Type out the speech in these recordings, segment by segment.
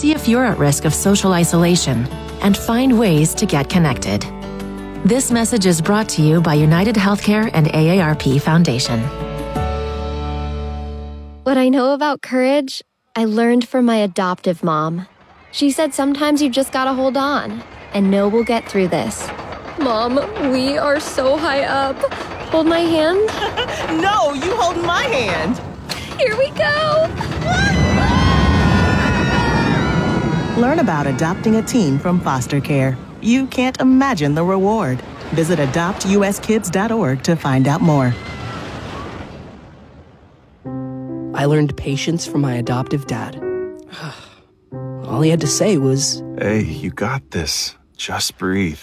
see if you're at risk of social isolation and find ways to get connected. This message is brought to you by United Healthcare and AARP Foundation. What I know about courage, I learned from my adoptive mom. She said sometimes you just gotta hold on and know we'll get through this. Mom, we are so high up. Hold my hand. No, you hold my hand. Here we go. Learn about adopting a teen from foster care. You can't imagine the reward. Visit adoptuskids.org to find out more. I learned patience from my adoptive dad. All he had to say was, "Hey, you got this. Just breathe."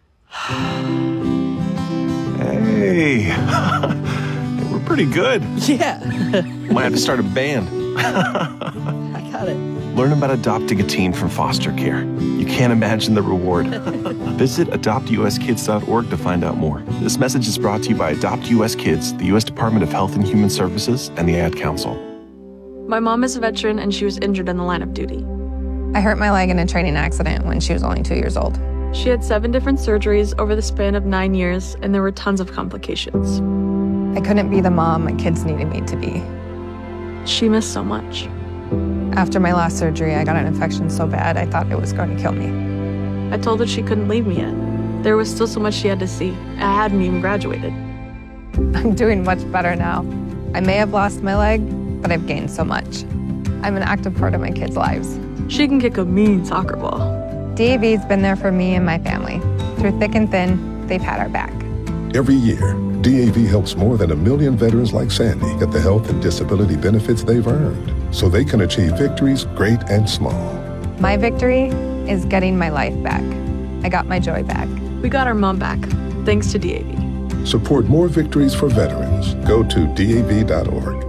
Hey, we're pretty good. yeah. Might have to start a band. I got it. Learn about adopting a teen from foster care. You can't imagine the reward. Visit adoptuskids.org to find out more. This message is brought to you by Adopt US Kids, the U.S. Department of Health and Human Services, and the Ad Council. My mom is a veteran and she was injured in the line of duty. I hurt my leg in a training accident when she was only 2 years old. She had 7 different surgeries over the span of 9 years, and there were tons of complications. I couldn't be the mom my kids needed me to be. She missed so much. After my last surgery, I got an infection so bad I thought it was going to kill me. I told her she couldn't leave me yet. There was still so much she had to see. I hadn't even graduated. I'm doing much better now. I may have lost my leg, but I've gained so much. I'm an active part of my kids' lives. She can kick a mean soccer ball. DAV's been there for me and my family. Through thick and thin, they've had our back. Every year, DAV helps more than 1 million veterans like Sandy get the health and disability benefits they've earned so they can achieve victories great and small. My victory is getting my life back. I got my joy back. We got our mom back, thanks to DAV. Support more victories for veterans. Go to DAV.org.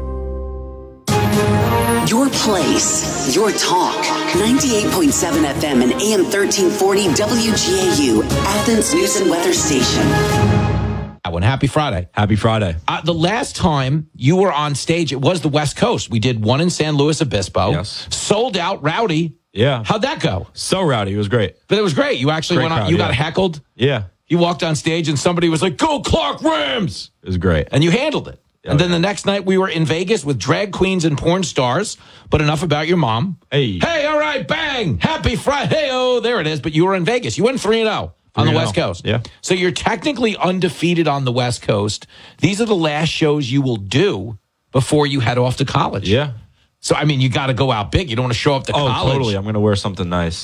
Your place, your talk. 98.7 FM and AM 1340 WGAU, Athens News and Weather Station. Happy Friday. Happy Friday. The last time you were on stage, it was the West Coast. We did one in San Luis Obispo. Yes. Sold out, rowdy. Yeah. How'd that go? So rowdy. It was great. But it was great. You actually Great went on, crowd, you yeah. got heckled. Yeah. You walked on stage and somebody was like, "Go Clark Rams!" It was great. And you handled it. And then the next night we were in Vegas with drag queens and porn stars. But enough about your mom. Hey, all right, bang. Happy Friday. Oh, there it is. But you were in Vegas. You went 3-0 on the West Coast. Yeah. So you're technically undefeated on the West Coast. These are the last shows you will do before you head off to college. Yeah. So, I mean, you got to go out big. You don't want to show up to college. Oh, totally. I'm going to wear something nice.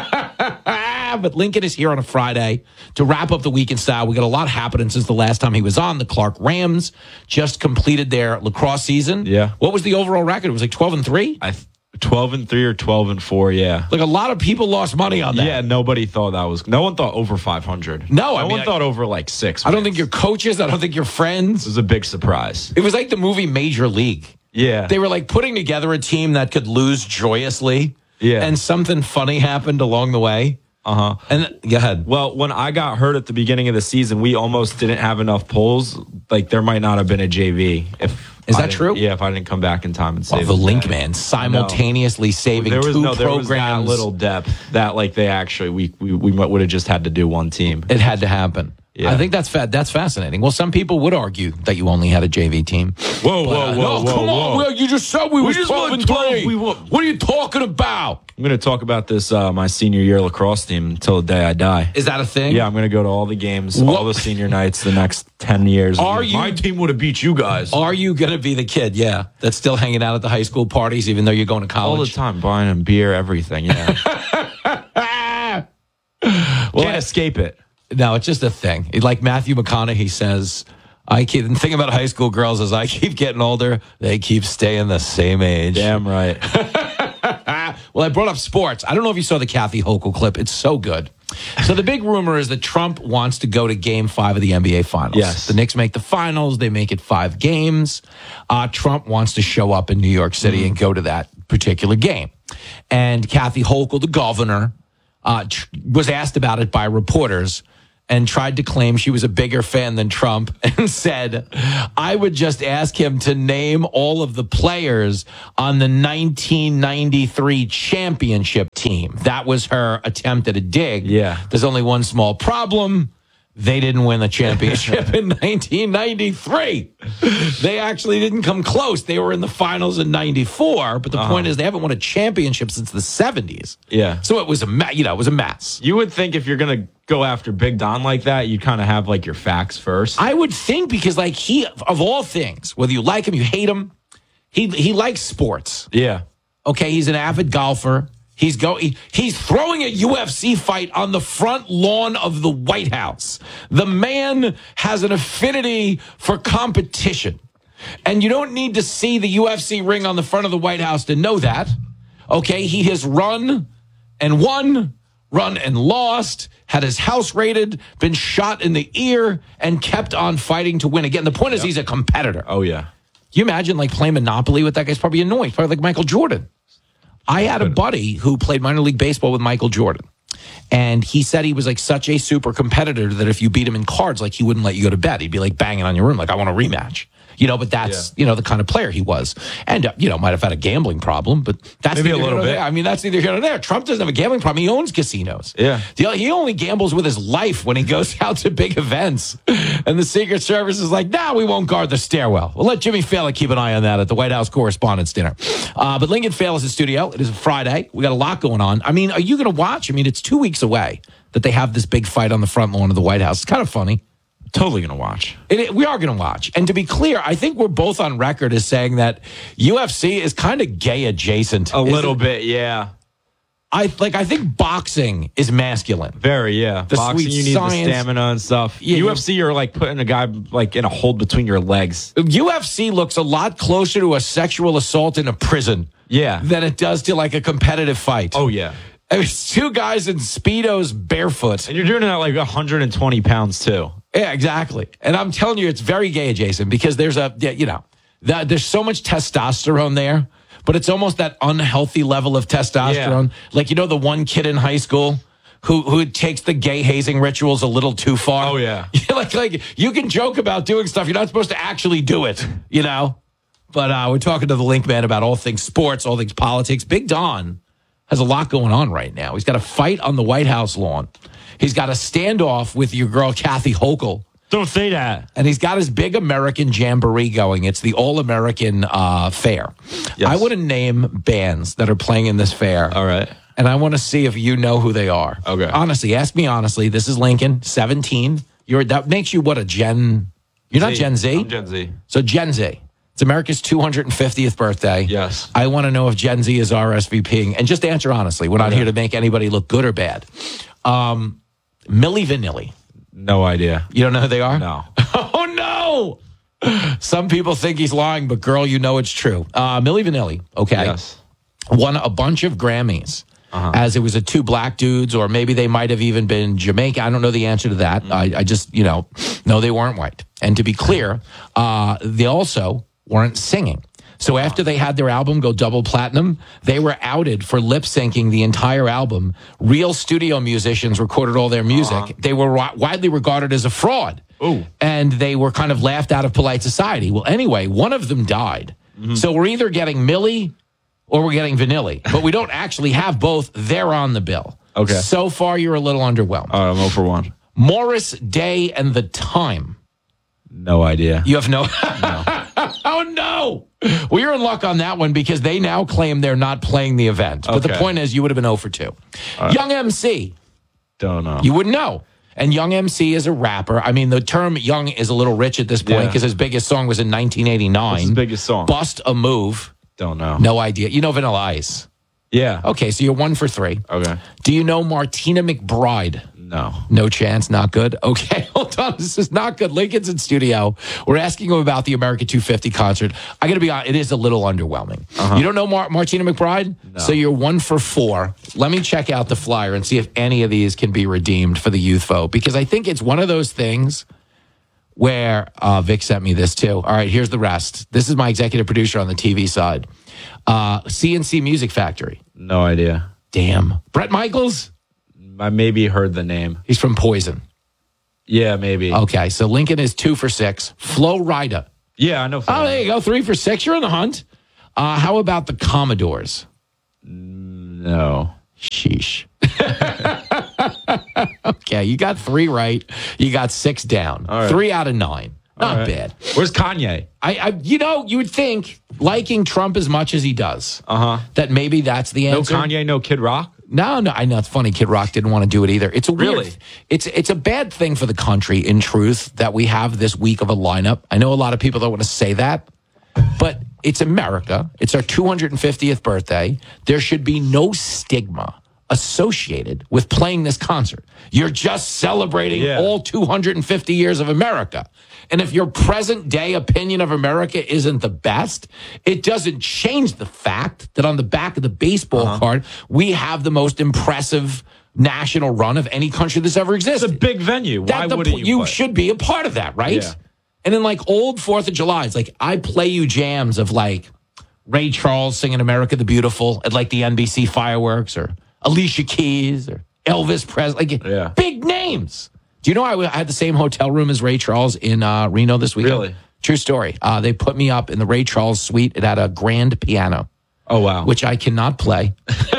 But Lincoln is here on a Friday to wrap up the week in style. We got a lot happening since the last time he was on. The Clark Rams just completed their lacrosse season. Yeah. What was the overall record? It was like 12-3? 12-3 or 12-4, yeah. Like a lot of people lost money on that. Yeah, nobody thought that was... No one thought over 500. No, no one thought over like 6 I don't think your coaches, I don't think your friends. It was a big surprise. It was like the movie Major League. Yeah. They were like putting together a team that could lose joyously. Yeah. And something funny happened along the way. Uh-huh. And go ahead. Well, when I got hurt at the beginning of the season, we almost didn't have enough polls. Like, there might not have been a JV. Is that true? Yeah, if I didn't come back in time and save the Link Man simultaneously saving two programs. There was that little depth that, like, they actually, we would have just had to do one team. It had to happen. Yeah. I think that's fascinating. Well, some people would argue that you only had a JV team. Whoa, come on. Well, you just said we were 12-3. What are you talking about? I'm going to talk about this, my senior year lacrosse team until the day I die. Is that a thing? Yeah, I'm going to go to all the games, all the senior nights the next 10 years. My team would have beat you guys. Are you going to be the kid, that's still hanging out at the high school parties even though you're going to college? All the time, buying them beer, everything, yeah. Can't escape it. No, it's just a thing. Like Matthew McConaughey says, the thing about high school girls is I keep getting older, they keep staying the same age. Damn right. Well, I brought up sports. I don't know if you saw the Kathy Hochul clip. It's so good. So the big rumor is that Trump wants to go to Game 5 of the NBA Finals. Yes. The Knicks make the finals. They make it 5 games. Trump wants to show up in New York City and go to that particular game. And Kathy Hochul, the governor, was asked about it by reporters. and tried to claim she was a bigger fan than Trump and said, I would just ask him to name all of the players on the 1993 championship team. That was her attempt at a dig. Yeah. There's only one small problem. They didn't win the championship in 1993. They actually didn't come close. They were in the finals in 94. But the point is, they haven't won a championship since the 70s. Yeah. So it was it was a mess. You would think if you're going to go after Big Don like that, you kind of have like your facts first. I would think because like he, of all things, whether you like him, you hate him, he likes sports. Yeah. Okay. He's an avid golfer. He's throwing a UFC fight on the front lawn of the White House. The man has an affinity for competition. And you don't need to see the UFC ring on the front of the White House to know that. Okay, he has run and won, run and lost, had his house raided, been shot in the ear, and kept on fighting to win again. The point is he's a competitor. Oh, yeah. You imagine like playing Monopoly with that guy's probably annoying. Probably like Michael Jordan. I had a buddy who played minor league baseball with Michael Jordan. And he said he was like such a super competitor that if you beat him in cards, like he wouldn't let you go to bed. He'd be like banging on your room, like, I want a rematch. But that's, the kind of player he was. And, might have had a gambling problem, but that's maybe a little bit. I mean, that's neither here nor there. Trump doesn't have a gambling problem. He owns casinos. Yeah. He only gambles with his life when he goes out to big events. And the Secret Service is like, we won't guard the stairwell. We'll let Jimmy Fallon keep an eye on that at the White House Correspondents' Dinner. But Lincoln Fail is in studio. It is a Friday. We got a lot going on. I mean, are you going to watch? I mean, it's 2 weeks away that they have this big fight on the front lawn of the White House. It's kind of funny. Totally going to watch. We are going to watch. And to be clear, I think we're both on record as saying that UFC is kind of gay adjacent. A little bit, yeah. I think boxing is masculine. Very, yeah. The boxing, sweet you need science. the stamina and stuff. Yeah, UFC, you're like putting a guy like in a hold between your legs. UFC looks a lot closer to a sexual assault in a prison. Yeah. Than it does to like a competitive fight. Oh, yeah. I mean, it's two guys in Speedos barefoot. And you're doing it at like 120 pounds too. Yeah, exactly. And I'm telling you, it's very gay adjacent because there's there's so much testosterone there, but it's almost that unhealthy level of testosterone. Yeah. Like, the one kid in high school who takes the gay hazing rituals a little too far. Oh, yeah. like you can joke about doing stuff. You're not supposed to actually do it, But we're talking to the Link Man about all things sports, all things politics. Big Don has a lot going on right now. He's got a fight on the White House lawn. He's got a standoff with your girl, Kathy Hochul. Don't say that. And he's got his big American jamboree going. It's the All-American Fair. Yes. I want to name bands that are playing in this fair. All right. And I want to see if you know who they are. Okay. Honestly, ask me honestly. This is Lincoln, 17. That makes you what, a Gen... You're not Gen Z? I'm Gen Z. So Gen Z. It's America's 250th birthday. Yes. I want to know if Gen Z is RSVPing. And just answer honestly. We're not here to make anybody look good or bad. Milli Vanilli. No idea. You don't know who they are? No. Oh, no! Some people think he's lying, but girl, it's true. Milli Vanilli, okay, yes. Won a bunch of Grammys. As it was a two black dudes, or maybe they might have even been Jamaican. I don't know the answer to that. I just, no, they weren't white. And to be clear, they also weren't singing. So after they had their album go double platinum, they were outed for lip syncing the entire album. Real studio musicians recorded all their music. They were widely regarded as a fraud. Ooh. And they were kind of laughed out of polite society. Well, anyway, one of them died. Mm-hmm. So we're either getting Millie or we're getting Vanilli. But we don't actually have both. They're on the bill. Okay. So far, you're a little underwhelmed. I'm 0 for 1. Morris Day and the Time. No idea. You have no... Oh, no. Well, you're in luck on that one because they now claim they're not playing the event. But the point is, you would have been 0 for 2. Young MC. Don't know. You wouldn't know. And Young MC is a rapper. I mean, the term young is a little rich at this point because his biggest song was in 1989. What's his biggest song? Bust a Move. Don't know. No idea. You know Vanilla Ice. Yeah. Okay, so you're 1 for 3. Okay. Do you know Martina McBride? No. No chance. Not good. Okay, hold on. This is not good. Lincoln's in studio. We're asking him about the America 250 concert. I got to be honest, it is a little underwhelming. You don't know Martina McBride? No. So you're 1 for 4. Let me check out the flyer and see if any of these can be redeemed for the youth vote, because I think it's one of those things where Vic sent me this too. All right, here's the rest. This is my executive producer on the TV side. CNC Music Factory. No idea. Damn. Bret Michaels? I maybe heard the name. He's from Poison. Yeah, maybe. Okay, so Lincoln is 2 for 6. Flo Rida. Yeah, I know. Oh, there you go. 3 for 6. You're in the hunt. How about the Commodores? No. Sheesh. Okay, you got 3 right. You got 6 down. All right. 3 out of 9. Not bad. Where's Kanye? You would think, liking Trump as much as he does, that maybe that's the answer. No Kanye, no Kid Rock? No, I know it's funny. Kid Rock didn't want to do it either. It's a weird, it's a bad thing for the country, in truth, that we have this week of a lineup. I know a lot of people don't want to say that, but it's America. It's our 250th birthday. There should be no stigma associated with playing this concert. You're just celebrating all 250 years of America. And if your present day opinion of America isn't the best, it doesn't change the fact that on the back of the baseball card, we have the most impressive national run of any country that's ever existed. It's a big venue. Why wouldn't you should be a part of that, right? Yeah. And then like old 4th of July, it's like I play you jams of like Ray Charles singing America the Beautiful at like the NBC fireworks, or Alicia Keys or Elvis Presley. Like, big names. Do you know I had the same hotel room as Ray Charles in Reno this weekend? Really? True story. They put me up in the Ray Charles suite. It had a grand piano. Oh, wow. Which I cannot play.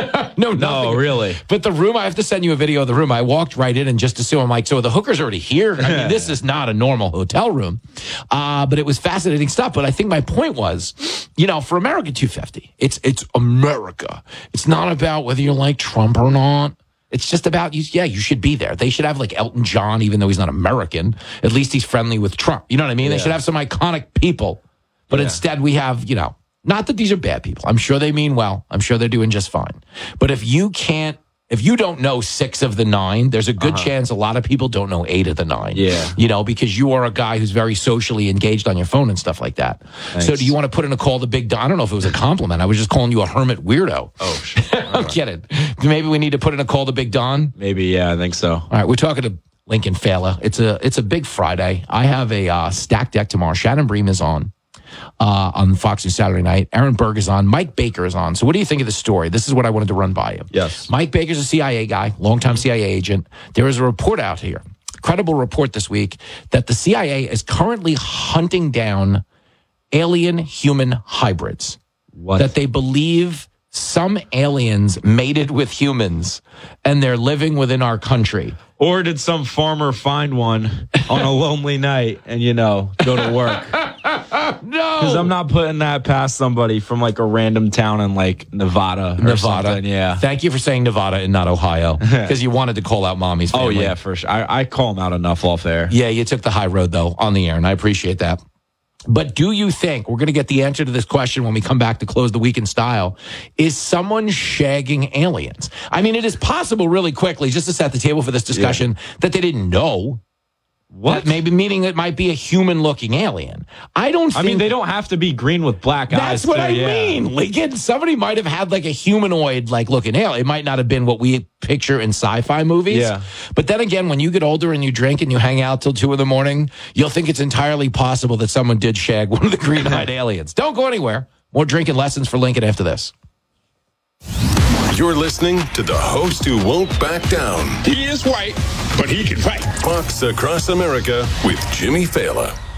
No, really. But the room, I have to send you a video of the room. I walked right in and just assumed, I'm like, so the hooker's already here? I mean, this is not a normal hotel room. But it was fascinating stuff. But I think my point was, for America 250, it's America. It's not about whether you like Trump or not. It's just about, you should be there. They should have like Elton John, even though he's not American. At least he's friendly with Trump. You know what I mean? They should have some iconic people. But instead we have, not that these are bad people. I'm sure they mean well. I'm sure they're doing just fine. But if you don't know 6 of the 9, there's a good chance a lot of people don't know 8 of the 9. Yeah. Because you are a guy who's very socially engaged on your phone and stuff like that. Thanks. So do you want to put in a call to Big Don? I don't know if it was a compliment. I was just calling you a hermit weirdo. Oh, sure. I'm kidding. Maybe we need to put in a call to Big Don? Maybe, yeah, I think so. All right, we're talking to Lincoln Fela. It's a big Friday. I have a stacked deck tomorrow. Shannon Bream is on Fox News Saturday night. Aaron Berg is on. Mike Baker is on. So what do you think of the story? This is what I wanted to run by you. Yes. Mike Baker's a CIA guy, longtime CIA agent. There is a report out here, credible report this week, that the CIA is currently hunting down alien-human hybrids. What? That they believe some aliens mated with humans and they're living within our country. Or did some farmer find one on a lonely night and, go to work? No. Because I'm not putting that past somebody from like a random town in like Nevada. Something. Yeah. Thank you for saying Nevada and not Ohio, because you wanted to call out Mommy's family. Oh, yeah, for sure. I call them out enough off air. Yeah, you took the high road, though, on the air, and I appreciate that. But do you think, we're going to get the answer to this question when we come back to close the week in style, is someone shagging aliens? I mean, it is possible really quickly, just to set the table for this discussion, that they didn't know. What? Maybe meaning it might be a human-looking alien. I mean, they don't have to be green with black eyes. That's what I mean. Like, somebody might have had like a humanoid looking alien. It might not have been what we picture in sci-fi movies. Yeah. But then again, when you get older and you drink and you hang out till 2 a.m, you'll think it's entirely possible that someone did shag one of the green-eyed aliens. Don't go anywhere. More drinking lessons for Lincoln after this. You're listening to the host who won't back down. He is white, but he can fight. Fox Across America with Jimmy Fela.